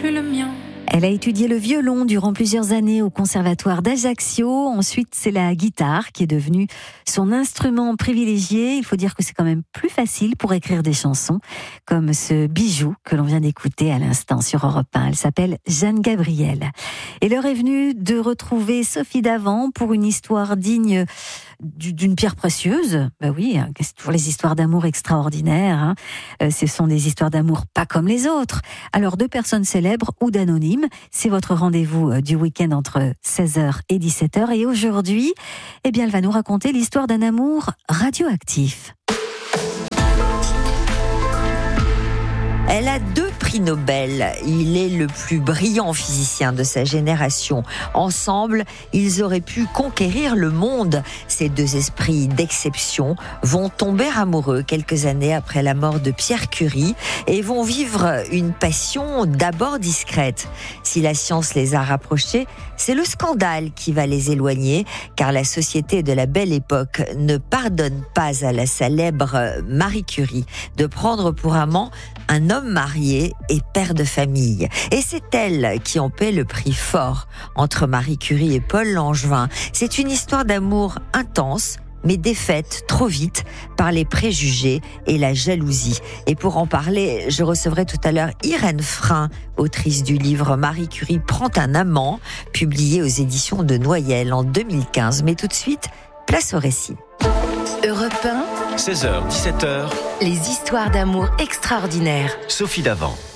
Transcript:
plus le mien. Elle a étudié le violon durant plusieurs années au conservatoire d'Ajaccio. Ensuite, c'est la guitare qui est devenue son instrument privilégié. Il faut dire que c'est quand même plus facile pour écrire des chansons, comme ce bijou que l'on vient d'écouter à l'instant sur Europe 1. Elle s'appelle Jeanne Gabriel. Et l'heure est venue de retrouver Sophie Davant pour une histoire digne d'une pierre précieuse. Ben oui, c'est toujours les histoires d'amour extraordinaires. Ce sont des histoires d'amour pas comme les autres. Alors, de personnes célèbres ou d'anonymes, c'est votre rendez-vous du week-end entre 16h et 17h. Et aujourd'hui, eh bien, elle va nous raconter l'histoire d'un amour radioactif. Elle a 2 prix Nobel. Il est le plus brillant physicien de sa génération. Ensemble, ils auraient pu conquérir le monde. Ces 2 esprits d'exception vont tomber amoureux quelques années après la mort de Pierre Curie et vont vivre une passion d'abord discrète. Si la science les a rapprochés, c'est le scandale qui va les éloigner, car la société de la Belle Époque ne pardonne pas à la célèbre Marie Curie de prendre pour amant un homme marié et père de famille. Et c'est elle qui en paie le prix fort entre Marie Curie et Paul Langevin. C'est une histoire d'amour intense, mais défaite trop vite par les préjugés et la jalousie. Et pour en parler, je recevrai tout à l'heure Irène Frein, autrice du livre Marie Curie prend un amant, publié aux éditions de Noyelles en 2015. Mais tout de suite, place au récit. Europe 1, 16h, 17h, les histoires d'amour extraordinaires. Sophie Davant.